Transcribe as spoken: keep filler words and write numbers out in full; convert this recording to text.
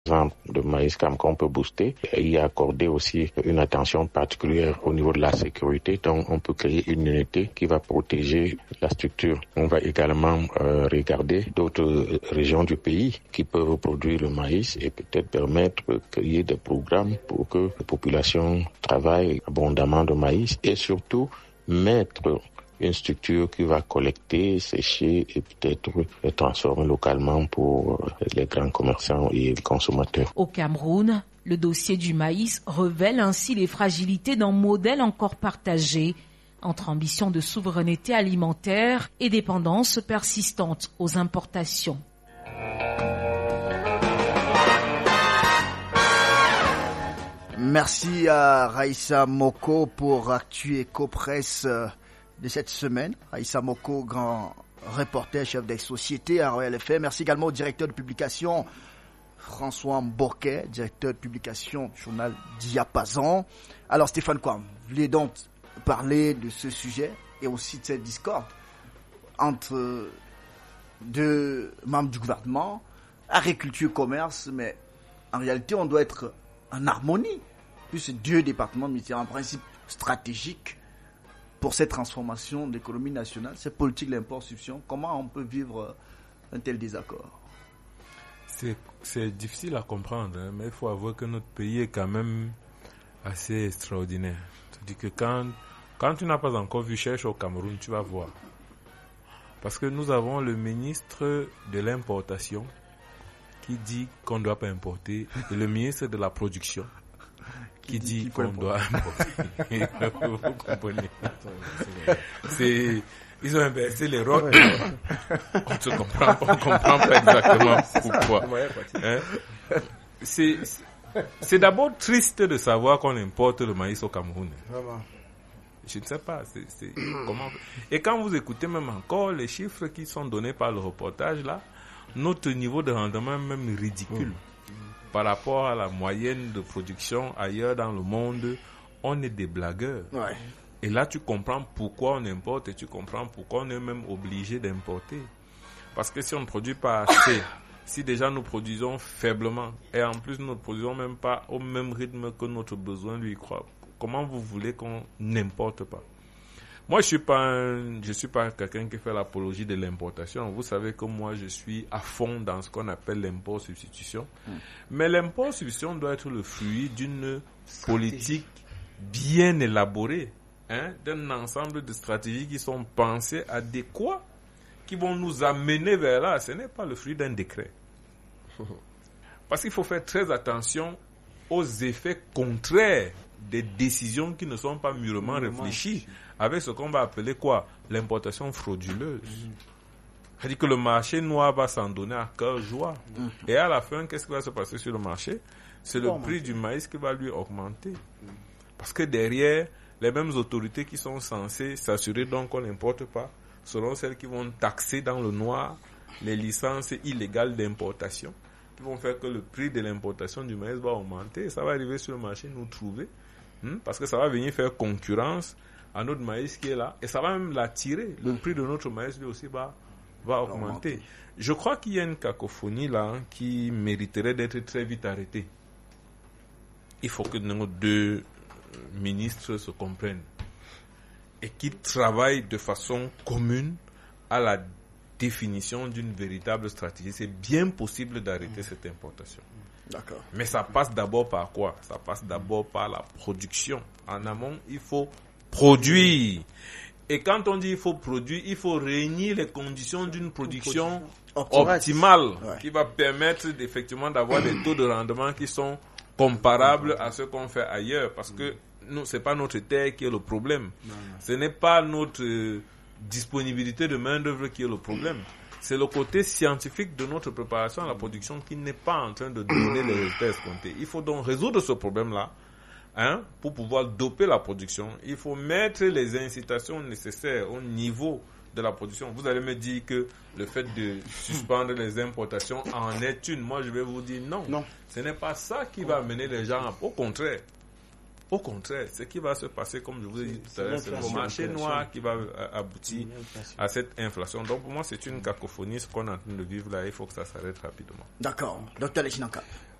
de maïs qu'on peut booster et y accorder aussi une attention particulière au niveau de la sécurité. Donc on peut créer une unité qui va protéger la structure. On va également euh, regarder d'autres régions du pays qui peuvent produire le maïs et peut-être permettre de créer des programmes pour que la population travaille abondamment de maïs et surtout mettre une structure qui va collecter, sécher et peut-être le transformer localement pour les grands commerçants et les consommateurs. Au Cameroun, le dossier du maïs révèle ainsi les fragilités d'un modèle encore partagé entre ambition de souveraineté alimentaire et dépendance persistante aux importations. Merci à Raissa Moko pour Actu Eco-Presse de cette semaine. Raissa Moko, grand reporter, chef des sociétés à Royal F M. Merci également au directeur de publication François Mboké, directeur de publication du journal Diapason. Alors Stéphane Kwam, vous voulez donc parler de ce sujet et aussi de cette discorde entre deux membres du gouvernement, agriculture, commerce, mais en réalité on doit être en harmonie, puisque deux départements militaires en principe stratégiques pour cette transformation de l'économie nationale, cette politique de l'import-substitution. Comment on peut vivre un tel désaccord? C'est, c'est difficile à comprendre, hein, mais il faut avouer que notre pays est quand même assez extraordinaire. C'est-à-dire que quand, quand tu n'as pas encore vu, cherche au Cameroun, tu vas voir. Parce que nous avons le ministre de l'importation qui dit qu'on ne doit pas importer et le ministre de la production qui dit qu'on doit importer. Vous comprenez? C'est, ils ont inversé les rôles. On ne comprend, on comprend pas exactement pourquoi. Hein? C'est, c'est d'abord triste de savoir qu'on importe le maïs au Cameroun. Je ne sais pas. C'est, c'est, comment... Et quand vous écoutez même encore les chiffres qui sont donnés par le reportage là, notre niveau de rendement est même ridicule. Mmh. Par rapport à la moyenne de production ailleurs dans le monde, on est des blagueurs. Ouais. Et là, tu comprends pourquoi on importe et tu comprends pourquoi on est même obligé d'importer. Parce que si on ne produit pas assez, si déjà nous produisons faiblement, et en plus nous ne produisons même pas au même rythme que notre besoin lui croit, comment vous voulez qu'on n'importe pas? Moi, je suis pas un, je suis pas quelqu'un qui fait l'apologie de l'importation. Vous savez que moi, je suis à fond dans ce qu'on appelle l'import-substitution. Mmh. Mais l'import-substitution doit être le fruit d'une politique bien élaborée, hein, d'un ensemble de stratégies qui sont pensées adéquates, qui vont nous amener vers là. Ce n'est pas le fruit d'un décret. Parce qu'il faut faire très attention aux effets contraires des décisions qui ne sont pas mûrement réfléchies, avec ce qu'on va appeler quoi? L'importation frauduleuse. Mmh. C'est-à-dire que le marché noir va s'en donner à cœur joie. Mmh. Et à la fin, qu'est-ce qui va se passer sur le marché? C'est le prix du maïs qui va lui augmenter. Mmh. Parce que derrière, les mêmes autorités qui sont censées s'assurer donc qu'on n'importe pas seront celles qui vont taxer dans le noir les licences illégales d'importation, qui vont faire que le prix de l'importation du maïs va augmenter. Et ça va arriver sur le marché, nous trouver. Hmm? Parce que ça va venir faire concurrence à notre maïs qui est là. Et ça va même l'attirer. Le prix de notre maïs, lui aussi, va, va augmenter. Je crois qu'il y a une cacophonie là hein, qui mériterait d'être très vite arrêtée. Il faut que nos deux ministres se comprennent et qu'ils travaillent de façon commune à la définition d'une véritable stratégie. C'est bien possible d'arrêter mmh. cette importation. D'accord. Mais ça passe d'abord par quoi? Ça passe d'abord par la production. En amont, il faut produire. Et quand on dit il faut produire, il faut réunir les conditions d'une production optimale ouais. qui va permettre effectivement d'avoir des taux de rendement qui sont comparables à ce qu'on fait ailleurs. Parce que nous, c'est pas notre terre qui est le problème. Non, non. Ce n'est pas notre euh, disponibilité de main-d'œuvre qui est le problème. C'est le côté scientifique de notre préparation à la production qui n'est pas en train de donner les résultats escomptés. Il faut donc résoudre ce problème-là, hein, pour pouvoir doper la production. Il faut mettre les incitations nécessaires au niveau de la production. Vous allez me dire que le fait de suspendre les importations en est une. Moi, je vais vous dire non. Non. Ce n'est pas ça qui va amener les gens à... Au contraire. Au contraire, ce qui va se passer, comme je vous ai dit tout à l'heure, c'est le marché noir qui va aboutir à cette inflation. Donc pour moi, c'est une cacophonie, ce qu'on est en train de vivre là. Il faut que ça s'arrête rapidement. D'accord. Docteur Lechinanka.